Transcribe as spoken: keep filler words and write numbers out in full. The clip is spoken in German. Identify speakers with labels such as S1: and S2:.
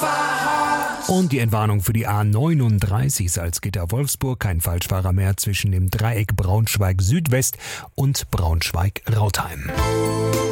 S1: Und die Entwarnung für die A neununddreißig Salzgitter-Wolfsburg. Kein Falschfahrer mehr zwischen dem Dreieck Braunschweig Südwest und Braunschweig-Rautheim.